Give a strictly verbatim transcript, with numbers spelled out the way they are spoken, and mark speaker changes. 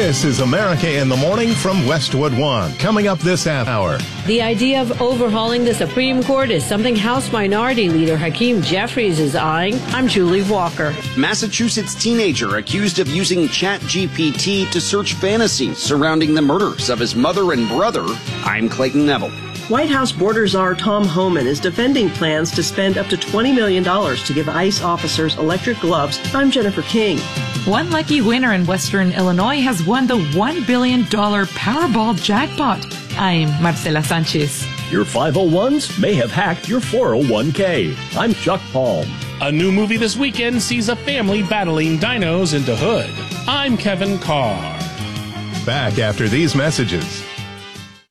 Speaker 1: This is America in the Morning from Westwood One. Coming up this half hour.
Speaker 2: The idea of overhauling the Supreme Court is something House Minority Leader Hakeem Jeffries is eyeing. I'm Julie Walker.
Speaker 3: Massachusetts teenager accused of using ChatGPT to search fantasies surrounding the murders of his mother and brother. I'm Clayton Neville.
Speaker 4: White House border czar Tom Homan is defending plans to spend up to twenty million dollars to give ICE officers electric gloves. I'm Jennifer King.
Speaker 5: One lucky winner in Western Illinois has won the one billion dollars Powerball jackpot. I'm Marcela Sanchez.
Speaker 6: Your five oh ones may have hacked your four oh one k. I'm Chuck Palm.
Speaker 7: A new movie this weekend sees a family battling dinos into Hood. I'm Kevin Carr.
Speaker 1: Back after these messages.